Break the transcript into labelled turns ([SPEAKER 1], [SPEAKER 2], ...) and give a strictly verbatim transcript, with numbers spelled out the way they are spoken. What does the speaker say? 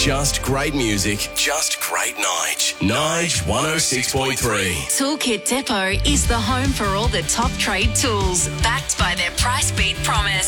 [SPEAKER 1] Just great music, just great Nige. Nige one oh six point three.
[SPEAKER 2] Toolkit Depot is the home for all the top trade tools, backed by their price beat promise.